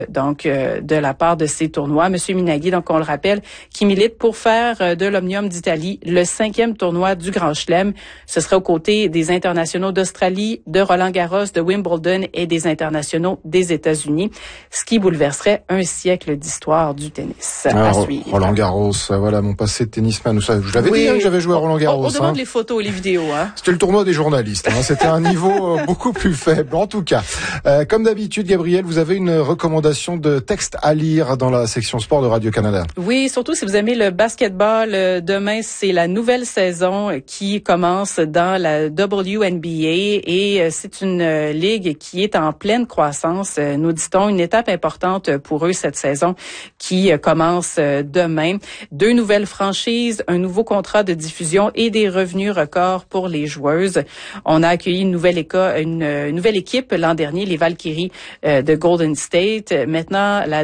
donc de la part de ces tournois. Monsieur Minaghi, donc on le rappelle, qui milite pour faire de l'Omnium d'Italie le 5e tournoi du Grand Chelem. Ce serait aux côtés des internationaux d'Australie, de Roland-Garros, de Wimbledon et des internationaux des États-Unis, ce qui bouleverserait un siècle d'histoire du tennis. À suivre. Roland-Garros, voilà mon passé de tennisman. Je l'avais dit que j'avais joué à Roland-Garros. On demande les photos et les vidéos. C'était le tournoi des journalistes. C'était un niveau beaucoup plus faible. En tout cas, comme d'habitude, Gabrielle, vous avez une recommandation de texte à lire dans la section sport de Radio-Canada. Oui, surtout si vous aimez le basketball. Demain, c'est la nouvelle saison qui commence dans la WNBA et c'est une ligue qui est en pleine croissance. Nous dit-on, une étape importante pour eux cette saison qui commence demain. 2 nouvelles franchises, un nouveau contrat de diffusion et des revenus records pour les joueuses. On a accueilli une nouvelle équipe l'an dernier, les Valkyries de Golden State. Maintenant, la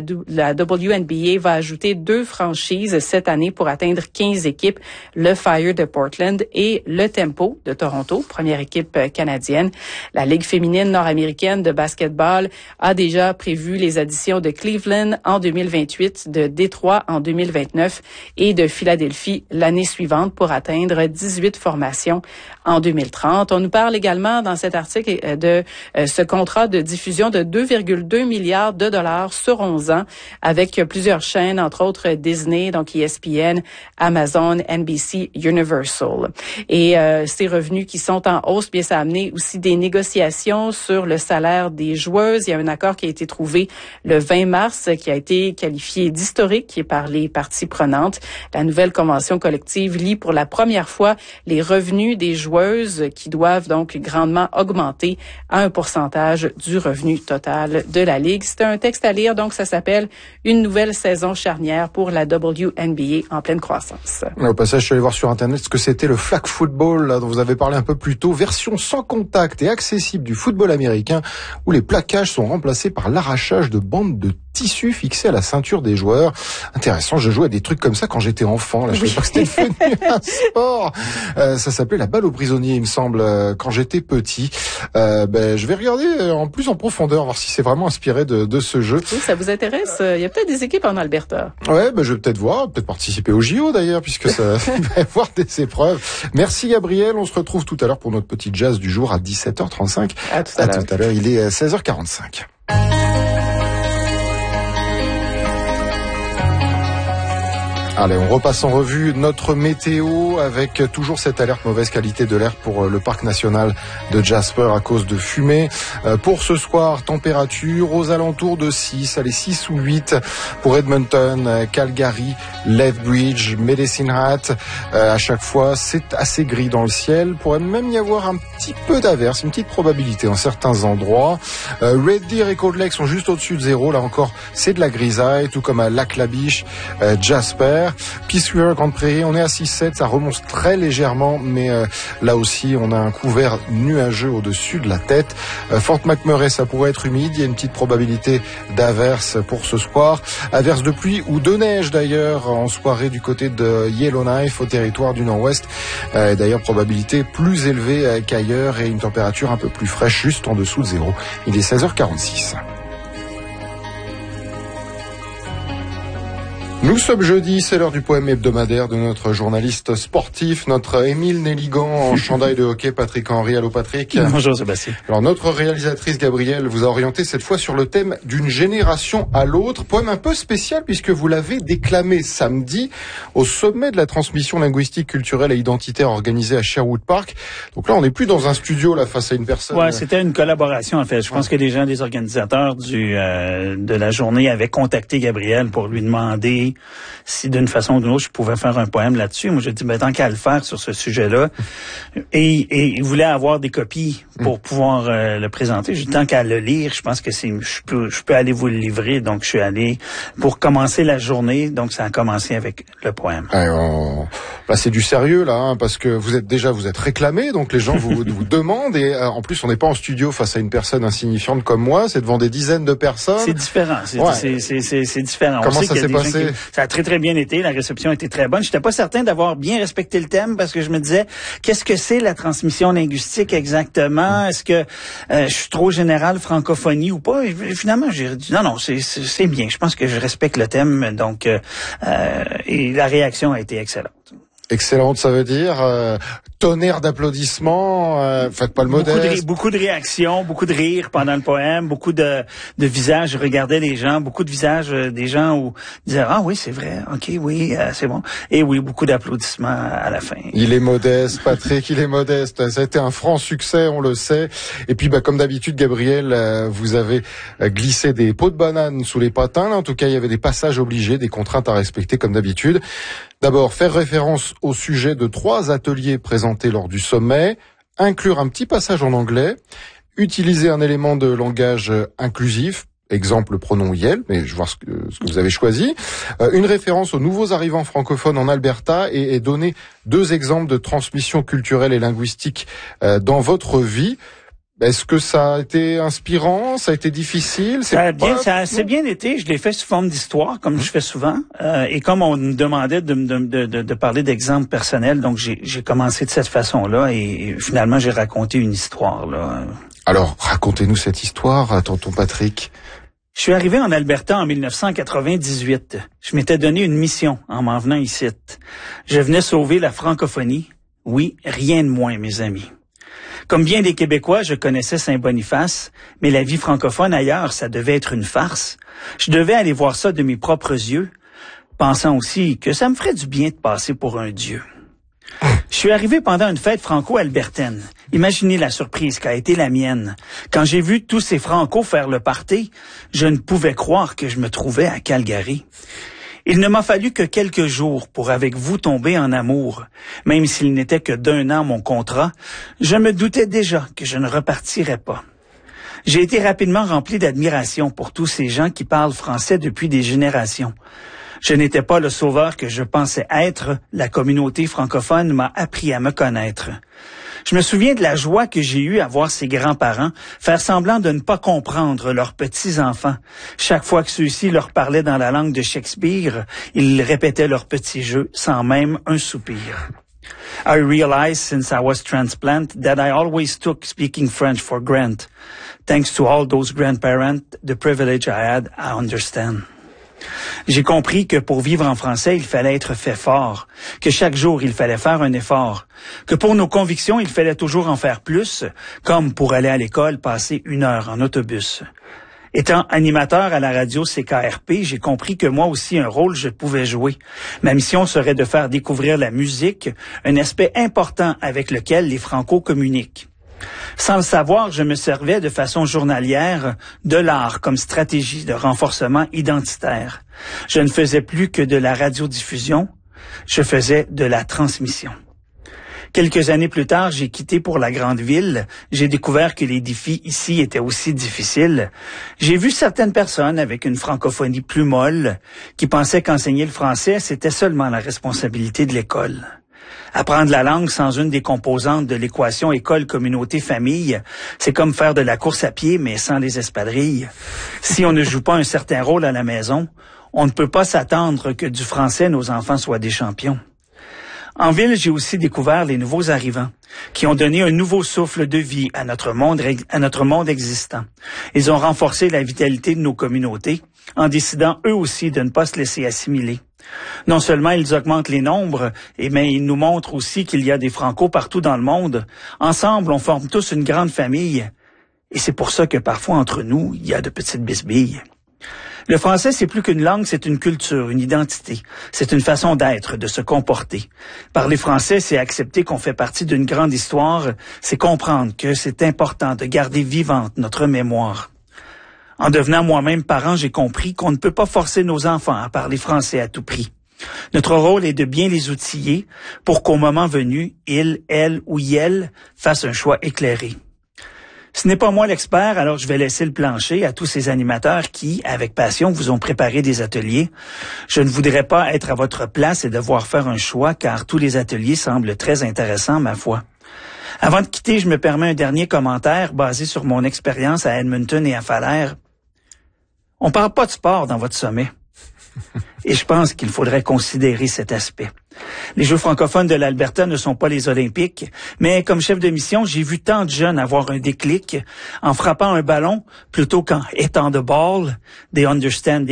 WNBA va ajouter 2 franchises cette année pour atteindre 15 équipes, le Fire de Portland et le Tempo de Toronto, première équipe canadienne. La Ligue féminine nord-américaine de basketball a déjà prévu les additions de Cleveland en 2028, de Détroit en 2029 et de Philadelphie l'année suivante pour atteindre 18 formations en 2030. On nous parle également dans cet article de ce contrat de diffusion de 2,2 milliards de dollars sur 11 ans avec plusieurs chaînes, entre autres Disney, donc ESPN, Amazon, NBC, Universal. Et ces revenus qui sont en hausse, bien ça a amené aussi des négociations sur le salaire des joueuses. Il y a un accord qui a été trouvé le 20 mars qui a été qualifié d'historique par les parties prenantes. La nouvelle convention collective lie pour la première fois les revenus des joueuses qui doivent donc grandement augmenter à un pourcentage du revenu total de la Ligue. C'est un texte à lire, donc ça s'appelle « Une nouvelle saison charnière pour la WNBA en pleine croissance ». Au passage, je suis allé voir sur Internet ce que c'était le flag football, là, dont vous avez parlé un peu plus tôt, version sans contact et accessible du football américain, où les plaquages sont remplacés par l'arrachage de bandes de tissu fixé à la ceinture des joueurs. Intéressant, je jouais à des trucs comme ça quand j'étais enfant. Là, je sais pas que c'était devenu un sport. Ça s'appelait la balle aux prisonniers, il me semble, quand j'étais petit. Je vais regarder en plus en profondeur, voir si c'est vraiment inspiré de ce jeu. Oui, ça vous intéresse? Il y a peut-être des équipes en Alberta. Ouais, je vais peut-être voir, peut-être participer au JO d'ailleurs, puisque ça va y avoir des épreuves. Merci Gabriel, on se retrouve tout à l'heure pour notre petit jazz du jour à 17h35. À tout à l'heure. Il est 16h45. Allez, on repasse en revue notre météo avec toujours cette alerte mauvaise qualité de l'air pour le parc national de Jasper à cause de fumée. Pour ce soir, température aux alentours de 6 ou 8 pour Edmonton, Calgary, Lethbridge, Medicine Hat. À chaque fois, c'est assez gris dans le ciel. Pourrait même y avoir un petit peu d'averse, une petite probabilité en certains endroits. Red Deer et Cold Lake sont juste au-dessus de 0. Là encore, c'est de la grisaille, tout comme à Lac-la-Biche, Jasper. Peace River, Grande Prairie, on est à 6-7, ça remonte très légèrement, mais là aussi, on a un couvert nuageux au-dessus de la tête. Fort McMurray, ça pourrait être humide, il y a une petite probabilité d'averse pour ce soir. Averse de pluie ou de neige d'ailleurs en soirée du côté de Yellowknife au territoire du Nord-Ouest. D'ailleurs, probabilité plus élevée qu'ailleurs et une température un peu plus fraîche, juste en dessous de 0. Il est 16h46. Nous sommes jeudi, c'est l'heure du poème hebdomadaire de notre journaliste sportif, notre Émile Nelligan en chandail de hockey, Patrick Henry. Allô Patrick. Bonjour Sébastien. Alors notre réalisatrice Gabrielle vous a orienté cette fois sur le thème d'une génération à l'autre. Poème un peu spécial puisque vous l'avez déclamé samedi au sommet de la transmission linguistique, culturelle et identitaire organisée à Sherwood Park. Donc là on n'est plus dans un studio là face à une personne. Ouais, c'était une collaboration en fait. Je pense que les gens des organisateurs de la journée avaient contacté Gabrielle pour lui demander si d'une façon ou d'une autre je pouvais faire un poème là-dessus. Moi j'ai dit tant qu'à le faire sur ce sujet-là. Et il voulait avoir des copies pour pouvoir le présenter. J'ai dit tant qu'à le lire, je pense que je peux aller vous le livrer. Donc je suis allé pour commencer la journée. Donc ça a commencé avec le poème. Là c'est du sérieux là, parce que vous êtes réclamé, donc les gens vous demandent et en plus on n'est pas en studio face à une personne insignifiante comme moi, c'est devant des dizaines de personnes. C'est différent. C'est différent. Comment ça s'est passé? Ça a très, très bien été. La réception était très bonne. J'étais pas certain d'avoir bien respecté le thème parce que je me disais, qu'est-ce que c'est la transmission linguistique exactement? Est-ce que je suis trop général francophonie ou pas? Et finalement, j'ai dit, non, c'est bien. Je pense que je respecte le thème. Donc, et la réaction a été excellente. Excellente, ça veut dire tonnerre d'applaudissements, faites pas le modeste. Beaucoup de réactions, beaucoup de rires pendant le poème, beaucoup de visages. Je regardais les gens, beaucoup de visages des gens où ils disaient ah oui c'est vrai, ok oui c'est bon, et oui beaucoup d'applaudissements à la fin. Il est modeste, Patrick, il est modeste. Ça a été un franc succès, on le sait. Et puis comme d'habitude, Gabriel, vous avez glissé des pots de banane sous les patins. Là, en tout cas, il y avait des passages obligés, des contraintes à respecter comme d'habitude. D'abord, faire référence au sujet de 3 ateliers présentés lors du sommet, inclure un petit passage en anglais, utiliser un élément de langage inclusif, exemple le pronom Yel, mais je vois ce que vous avez choisi, une référence aux nouveaux arrivants francophones en Alberta et donner 2 exemples de transmission culturelle et linguistique dans votre vie. Est-ce que ça a été inspirant? Ça a été difficile? Ça a assez bien été. Je l'ai fait sous forme d'histoire, comme je fais souvent. Et comme on me demandait de parler d'exemples personnels, donc j'ai commencé de cette façon-là et finalement j'ai raconté une histoire, là. Alors, racontez-nous cette histoire, tonton Patrick. Je suis arrivé en Alberta en 1998. Je m'étais donné une mission en m'en venant ici. Je venais sauver la francophonie. Oui, rien de moins, mes amis. Comme bien des Québécois, je connaissais Saint-Boniface, mais la vie francophone ailleurs, ça devait être une farce. Je devais aller voir ça de mes propres yeux, pensant aussi que ça me ferait du bien de passer pour un dieu. Je suis arrivé pendant une fête franco-albertaine. Imaginez la surprise qu'a été la mienne. Quand j'ai vu tous ces Francos faire le party, je ne pouvais croire que je me trouvais à Calgary. Il ne m'a fallu que quelques jours pour avec vous tomber en amour. Même s'il n'était que d'1 an mon contrat, je me doutais déjà que je ne repartirais pas. J'ai été rapidement rempli d'admiration pour tous ces gens qui parlent français depuis des générations. Je n'étais pas le sauveur que je pensais être, la communauté francophone m'a appris à me connaître. Je me souviens de la joie que j'ai eue à voir ces grands-parents faire semblant de ne pas comprendre leurs petits-enfants. Chaque fois que ceux-ci leur parlaient dans la langue de Shakespeare, ils répétaient leurs petits jeux sans même un soupir. I realized since I was transplanted that I always took speaking French for granted. Thanks to all those grandparents, the privilege I had, I understand. J'ai compris que pour vivre en français, il fallait être fait fort, que chaque jour, il fallait faire un effort, que pour nos convictions, il fallait toujours en faire plus, comme pour aller à l'école, passer 1 heure en autobus. Étant animateur à la radio CKRP, j'ai compris que moi aussi un rôle je pouvais jouer. Ma mission serait de faire découvrir la musique, un aspect important avec lequel les Franco communiquent. Sans le savoir, je me servais de façon journalière de l'art comme stratégie de renforcement identitaire. Je ne faisais plus que de la radiodiffusion, je faisais de la transmission. Quelques années plus tard, j'ai quitté pour la grande ville. J'ai découvert que les défis ici étaient aussi difficiles. J'ai vu certaines personnes avec une francophonie plus molle qui pensaient qu'enseigner le français, c'était seulement la responsabilité de l'école. Apprendre la langue sans une des composantes de l'équation école-communauté-famille, c'est comme faire de la course à pied, mais sans les espadrilles. Si on ne joue pas un certain rôle à la maison, on ne peut pas s'attendre que du français, nos enfants soient des champions. En ville, j'ai aussi découvert les nouveaux arrivants, qui ont donné un nouveau souffle de vie à notre monde existant. Ils ont renforcé la vitalité de nos communautés, en décidant eux aussi de ne pas se laisser assimiler. Non seulement ils augmentent les nombres, mais ils nous montrent aussi qu'il y a des Francos partout dans le monde. Ensemble, on forme tous une grande famille. Et c'est pour ça que parfois, entre nous, il y a de petites bisbilles. Le français, c'est plus qu'une langue, c'est une culture, une identité. C'est une façon d'être, de se comporter. Parler français, c'est accepter qu'on fait partie d'une grande histoire. C'est comprendre que c'est important de garder vivante notre mémoire. En devenant moi-même parent, j'ai compris qu'on ne peut pas forcer nos enfants à parler français à tout prix. Notre rôle est de bien les outiller pour qu'au moment venu, ils, elles ou elles fassent un choix éclairé. Ce n'est pas moi l'expert, alors je vais laisser le plancher à tous ces animateurs qui, avec passion, vous ont préparé des ateliers. Je ne voudrais pas être à votre place et devoir faire un choix, car tous les ateliers semblent très intéressants, ma foi. Avant de quitter, je me permets un dernier commentaire basé sur mon expérience à Edmonton et à Falaire. On parle pas de sport dans votre sommet. Et je pense qu'il faudrait considérer cet aspect. Les Jeux francophones de l'Alberta ne sont pas les Olympiques, mais comme chef de mission, j'ai vu tant de jeunes avoir un déclic en frappant un ballon plutôt qu'en hitting the ball. They understand